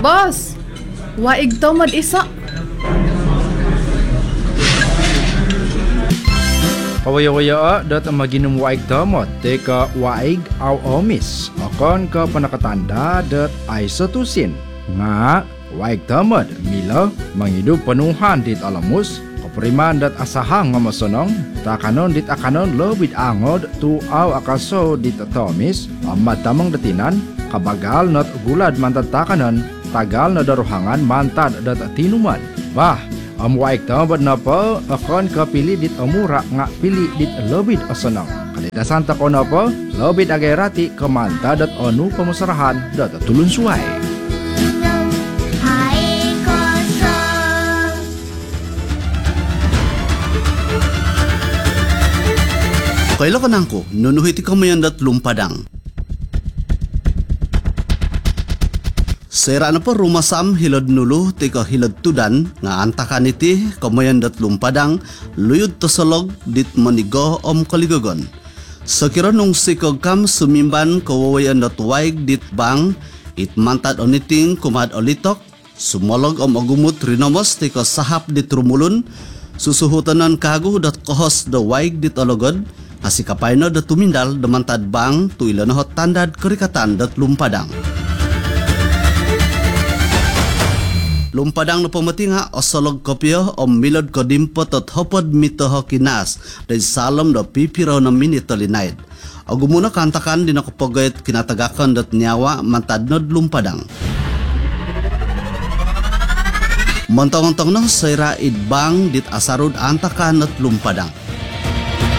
Boss, waig to mod isa. Pawaya-waya dat maginum waig tamot teka waig au omis akan ke penakatanda dat isotusin nga waig tamot mila menghidup penuhan dit alamus keperiman dat asahang ngamasonong takanon dit akanon lebih angod tu au akaso dit tomis amat tamang detinan kabagal not gulad mantat takanon tagal na daruhangan mantad dat tinuman. Wah, waig tamot napa akan kapili dit amura nga pili dit lebih asenang. Kalidasan tako napa lebih agerati kemanta dat anu pemusarahan dat tulun suai. Kaila kanangko nunuhiti kamayan dat lumpadang. Sera na po rumasam hilod nulu tika hilod tudan nga antakan iti kamayan dat lumpadang luyud tosolog dit manigo kaligogon. Sakira nung sikog kam sumimban kawawayan dat waig dit bang it mantad oniting kumad olitok sumolog agumut rinomos tika sahap dit rumulun susuhutanan kagu dat kohos da waig dit ologod asikapay no dat tumindal damantad bang tuilan hot tandad kerikatan dat lumpadang. Lumpadang na pamatinga osolog kopyo milod kodimpot at hopod mitoho kinas dan salam da pipiraw na minitolinayad. Agumuna kantakan din ako pagayat kinatagakan dat nyawa mantadnod lumpadang. Montong-montong no sayra idbang dit asarud antakan at lumpadang.